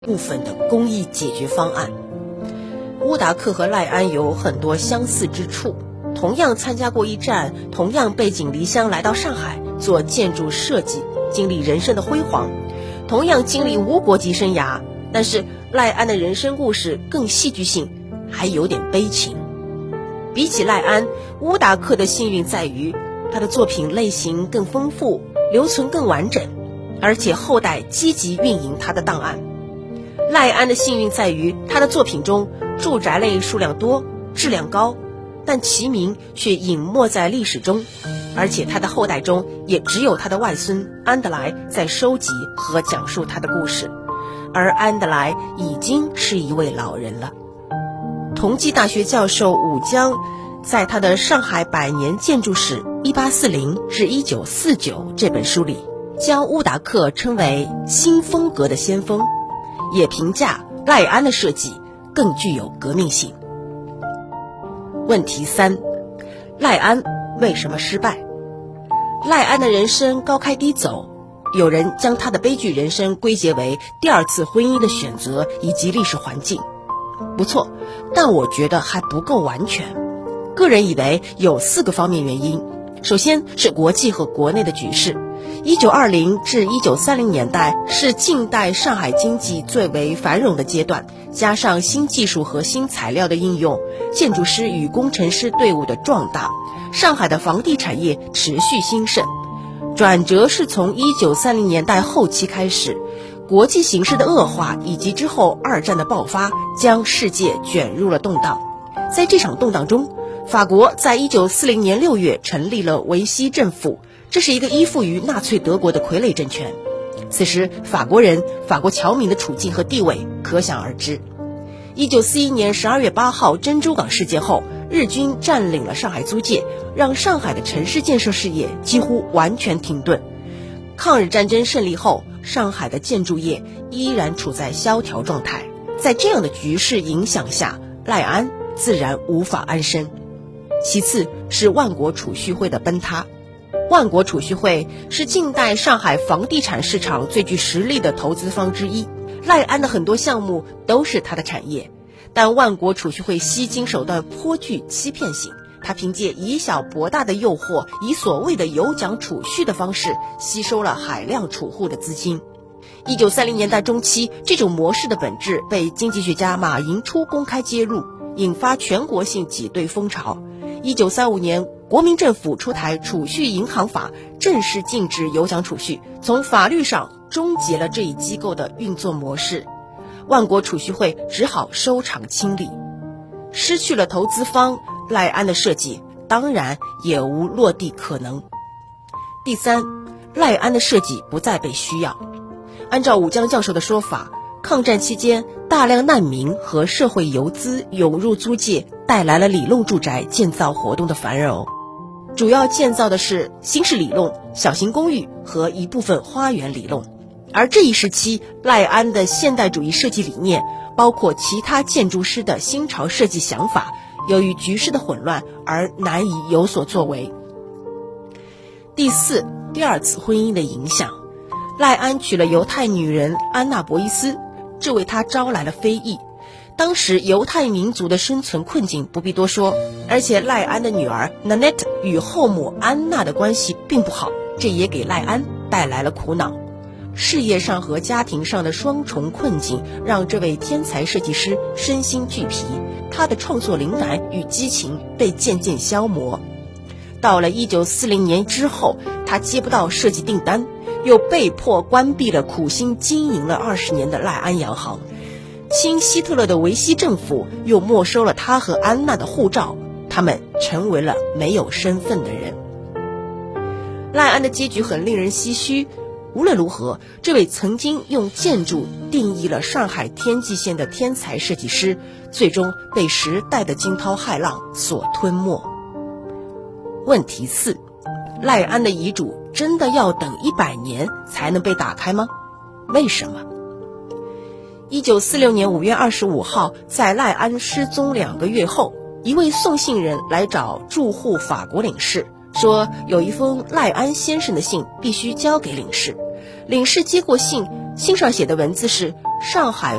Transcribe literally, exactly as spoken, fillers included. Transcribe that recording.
部分的公益解决方案。乌达克和赖安有很多相似之处，同样参加过一战，同样背井离乡来到上海做建筑设计，经历人生的辉煌，同样经历无国籍生涯，但是赖安的人生故事更戏剧性，还有点悲情。比起赖安，乌达克的幸运在于他的作品类型更丰富，留存更完整，而且后代积极运营他的档案。赖安的幸运在于他的作品中住宅类数量多，质量高，但其名却隐没在历史中，而且他的后代中也只有他的外孙安德莱在收集和讲述他的故事，而安德莱已经是一位老人了。同济大学教授武江在他的《上海百年建筑史一八四零至一九四九》这本书里，将乌达克称为新风格的先锋，也评价赖安的设计更具有革命性。问题三，赖安为什么失败？赖安的人生高开低走，有人将他的悲剧人生归结为第二次婚姻的选择以及历史环境。不错，但我觉得还不够完全。个人以为有四个方面原因。首先是国际和国内的局势。一九二零至一九三零年代是近代上海经济最为繁荣的阶段，加上新技术和新材料的应用，建筑师与工程师队伍的壮大，上海的房地产业持续兴盛。转折是从一九三零年代后期开始，国际形势的恶化以及之后二战的爆发，将世界卷入了动荡。在这场动荡中，法国在一九四零年六月成立了维希政府，这是一个依附于纳粹德国的傀儡政权。此时法国人、法国侨民的处境和地位可想而知。一九四一年十二月八号珍珠港事件后，日军占领了上海租界，让上海的城市建设事业几乎完全停顿。抗日战争胜利后，上海的建筑业依然处在萧条状态。在这样的局势影响下，赖安自然无法安身。其次是万国储蓄会的崩塌。万国储蓄会是近代上海房地产市场最具实力的投资方之一，赖安的很多项目都是他的产业，但万国储蓄会吸金手段颇具欺骗性，他凭借以小博大的诱惑，以所谓的有奖储蓄的方式吸收了海量储户的资金。一九三零年代中期，这种模式的本质被经济学家马寅初公开揭露，引发全国性挤兑风潮。一九三五年，国民政府出台储蓄银行法，正式禁止有奖储蓄，从法律上终结了这一机构的运作模式。万国储蓄会只好收场清理，失去了投资方，赖安的设计当然也无落地可能。第三，赖安的设计不再被需要。按照武江教授的说法，抗战期间大量难民和社会游资涌入租界，带来了里弄住宅建造活动的繁荣，主要建造的是新式里弄、小型公寓和一部分花园里弄。而这一时期，赖安的现代主义设计理念，包括其他建筑师的新潮设计想法，由于局势的混乱而难以有所作为。第四，第二次婚姻的影响。赖安娶了犹太女人安娜·博伊斯，这为他招来了非议。当时犹太民族的生存困境不必多说，而且赖安的女儿 Nanette 与后母安娜的关系并不好，这也给赖安带来了苦恼。事业上和家庭上的双重困境让这位天才设计师身心俱疲，他的创作灵感与激情被渐渐消磨。到了一九四零年之后，他接不到设计订单，又被迫关闭了苦心经营了二十年的赖安洋行。亲希特勒的维希政府又没收了他和安娜的护照，他们成为了没有身份的人。赖安的结局很令人唏嘘。无论如何，这位曾经用建筑定义了上海天际线的天才设计师，最终被时代的惊涛骇浪所吞没。问题四，赖安的遗嘱真的要等一百年才能被打开吗？为什么？一九四六年五月二十五号，在赖安失踪两个月后，一位送信人来找驻沪法国领事，说有一封赖安先生的信必须交给领事。领事接过信，信上写的文字是： 上海